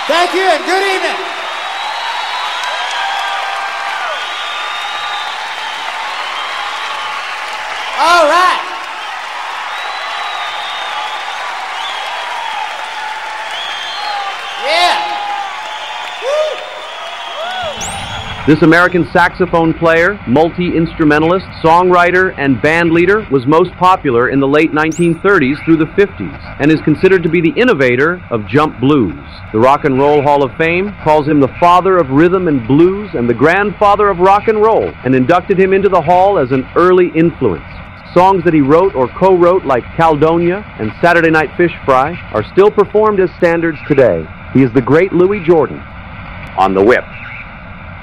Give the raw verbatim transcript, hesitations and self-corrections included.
Thank you and good evening. All right. Yeah. This American saxophone player, multi-instrumentalist, songwriter, and band leader was most popular in the late nineteen thirties through the fifties and is considered to be the innovator of jump blues. The Rock and Roll Hall of Fame calls him the father of rhythm and blues and the grandfather of rock and roll, and inducted him into the hall as an early influence. Songs that he wrote or co-wrote, like Caledonia and Saturday Night Fish Fry, are still performed as standards today. He is the great Louis Jordan on the whip.